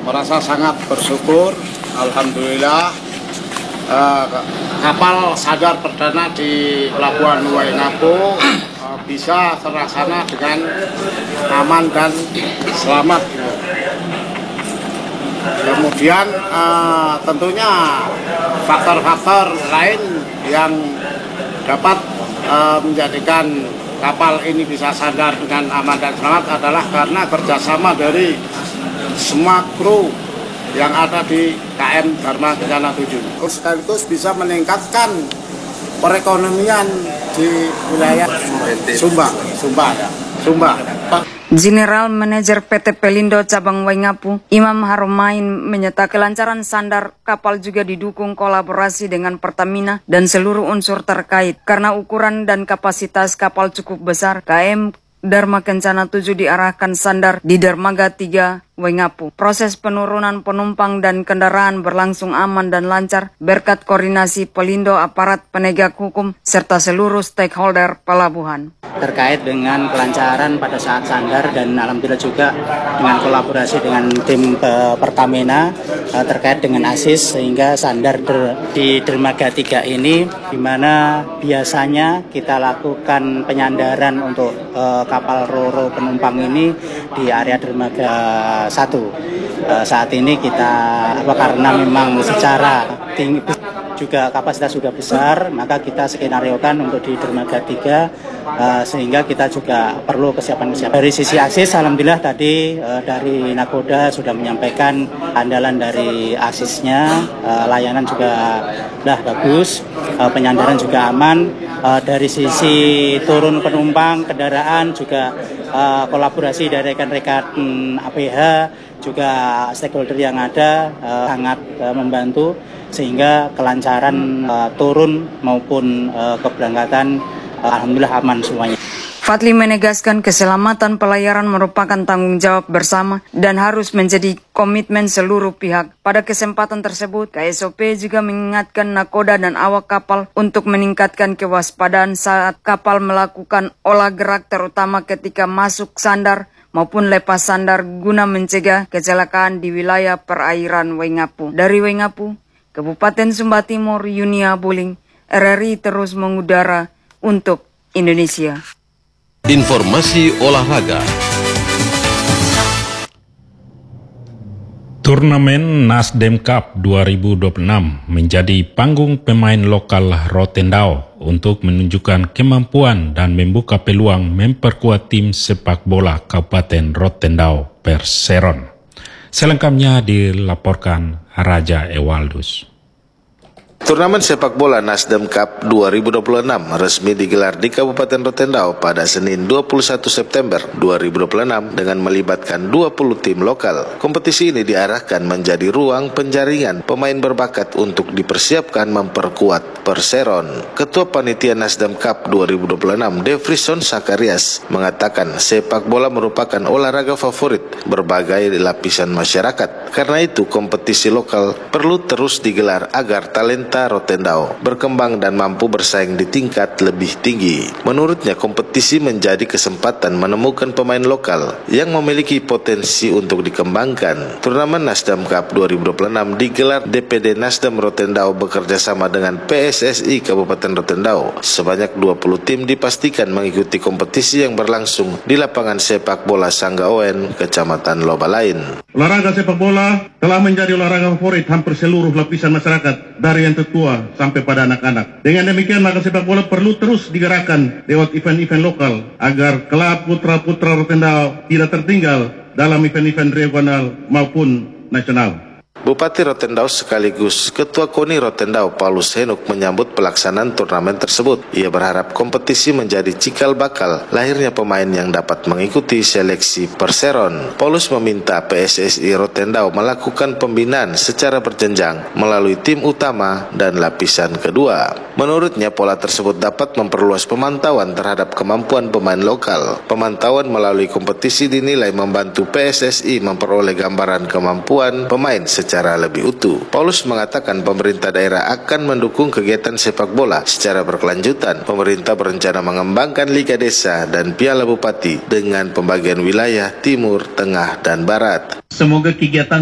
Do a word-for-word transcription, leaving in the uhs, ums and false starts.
merasa sangat bersyukur, alhamdulillah eh, kapal sandar perdana di Pelabuhan Waingapu eh, bisa terlaksana dengan aman dan selamat. Kemudian eh, tentunya faktor-faktor lain yang dapat eh, menjadikan kapal ini bisa sandar dengan aman dan selamat adalah karena kerjasama dari semua kru yang ada di K M Dharma Kencana tujuh. Sekaligus bisa meningkatkan perekonomian di wilayah Sumba, Sumba, Sumba. General Manager P T Pelindo Cabang Waingapu, Imam Harumain menyatakan kelancaran sandar kapal juga didukung kolaborasi dengan Pertamina dan seluruh unsur terkait. Karena ukuran dan kapasitas kapal cukup besar, K M Dharma Kencana tujuh diarahkan sandar di dermaga tiga Waingapu. Proses penurunan penumpang dan kendaraan berlangsung aman dan lancar berkat koordinasi Pelindo, aparat penegak hukum, serta seluruh stakeholder pelabuhan. Terkait dengan kelancaran pada saat sandar dan alhamdulillah juga dengan kolaborasi dengan tim uh, Pertamina uh, terkait dengan ASIS sehingga sandar der, di dermaga tiga ini di mana biasanya kita lakukan penyandaran untuk uh, kapal ro-ro penumpang ini di area dermaga satu. Uh, saat ini kita apa karena memang secara tinggi juga kapasitas sudah besar, maka kita skenariokan untuk di dermaga tiga uh, sehingga kita juga perlu kesiapan-kesiapan. Dari sisi ASIS, alhamdulillah tadi uh, dari Nakoda sudah menyampaikan andalan dari ASISnya, uh, layanan juga dah bagus, uh, penyandaran juga aman. Uh, dari sisi turun penumpang, kendaraan juga uh, kolaborasi dari rekan-rekan um, A P H juga stakeholder yang ada uh, sangat uh, membantu sehingga kelancaran uh, turun maupun uh, keberangkatan uh, alhamdulillah aman semuanya. Fadli menegaskan keselamatan pelayaran merupakan tanggung jawab bersama dan harus menjadi komitmen seluruh pihak. Pada kesempatan tersebut, K S O P juga mengingatkan nakoda dan awak kapal untuk meningkatkan kewaspadaan saat kapal melakukan olah gerak terutama ketika masuk sandar maupun lepas sandar guna mencegah kecelakaan di wilayah perairan Waingapu. Dari Waingapu, Kabupaten Sumba Timur, Yunia Buling, R R I terus mengudara untuk Indonesia. Informasi olahraga. Turnamen Nasdem Cup dua ribu dua puluh enam menjadi panggung pemain lokal Rotendao untuk menunjukkan kemampuan dan membuka peluang memperkuat tim sepak bola Kabupaten Rotendao Perseron. Selengkapnya dilaporkan Raja Ewaldus. Turnamen sepak bola Nasdem Cup dua ribu dua puluh enam resmi digelar di Kabupaten Rotendao pada Senin dua puluh satu September dua ribu dua puluh enam dengan melibatkan dua puluh tim lokal. Kompetisi ini diarahkan menjadi ruang penjaringan pemain berbakat untuk dipersiapkan memperkuat Perseron. Ketua Panitia Nasdem Cup dua ribu dua puluh enam, Devrison Sakarias, mengatakan sepak bola merupakan olahraga favorit berbagai lapisan masyarakat. Karena itu, kompetisi lokal perlu terus digelar agar talenta Rotendao berkembang dan mampu bersaing di tingkat lebih tinggi. Menurutnya, kompetisi menjadi kesempatan menemukan pemain lokal yang memiliki potensi untuk dikembangkan. Turnamen Nasdem Cup dua ribu dua puluh enam digelar D P D Nasdem Rotendao bekerjasama dengan P S S I Kabupaten Rotendao. Sebanyak dua puluh tim dipastikan mengikuti kompetisi yang berlangsung di lapangan sepak bola Sangga Oen, Kecamatan Lobalain. Olahraga sepak bola telah menjadi olahraga favorit hampir seluruh lapisan masyarakat, dari yang tertua sampai pada anak-anak. Dengan demikian, maka sepak bola perlu terus digerakkan lewat event-event lokal agar klub putra-putra Rotendao tidak tertinggal dalam event-event regional maupun nasional. Bupati Rotendao sekaligus Ketua KONI Rotendao Paulus Henuk menyambut pelaksanaan turnamen tersebut. Ia berharap kompetisi menjadi cikal bakal lahirnya pemain yang dapat mengikuti seleksi Perseron. Paulus meminta P S S I Rotendao melakukan pembinaan secara berjenjang melalui tim utama dan lapisan kedua. Menurutnya, pola tersebut dapat memperluas pemantauan terhadap kemampuan pemain lokal. Pemantauan melalui kompetisi dinilai membantu P S S I memperoleh gambaran kemampuan pemain secara secara lebih utuh. Paulus mengatakan pemerintah daerah akan mendukung kegiatan sepak bola secara berkelanjutan. Pemerintah berencana mengembangkan Liga Desa dan Piala Bupati dengan pembagian wilayah Timur, Tengah, dan Barat. Semoga kegiatan